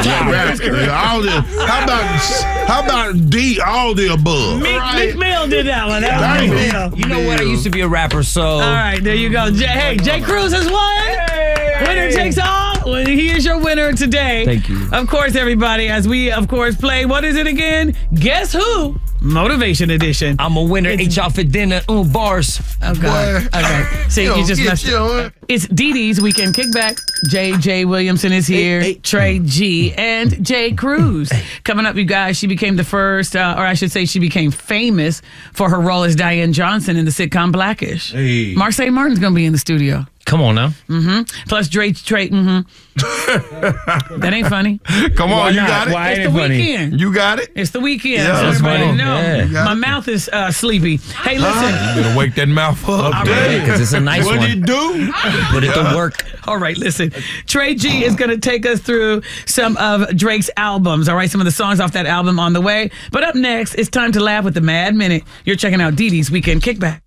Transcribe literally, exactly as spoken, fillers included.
Yeah, rap. Yeah, all the, how about how about D? All the above. Meek, right. Meek Mill did that one. That was Meek Mill. You know what? I used to be a rapper, so. All right, there you go. J- hey, Jay Cruz has won. Hey. Winner takes all. Well, he is your winner today. Thank you. Of course, everybody, as we, of course, play, what is it again? Guess Who? Motivation Edition. I'm a winner. Ate y'all for dinner. Ooh, bars. Oh, God. Okay. See, you, you just messed up. It's Dee Dee's Weekend Kickback. J J Williamson is here. Hey, hey. Trey G and Jay Cruz. Coming up, you guys, she became the first, uh, or I should say she became famous for her role as Diane Johnson in the sitcom Blackish. Hey. Marseille Martin's going to be in the studio. Come on now. Mm-hmm. Plus Dre, Trey, mm-hmm. That ain't funny. Come on, Why you not? got it. Why It's ain't the it funny? weekend. You got it. It's the weekend. Yeah, so that's everybody funny. know. Yeah. My mouth is uh, sleepy. Hey, listen. You better wake that mouth up. Yeah, because it's a nice What one. did you do? Put it to work. All right, listen. Trey G is going to take us through some of Drake's albums. All right, some of the songs off that album on the way. But up next, it's time to laugh with the Mad Minute. You're checking out Dee Dee's Weekend Kickback.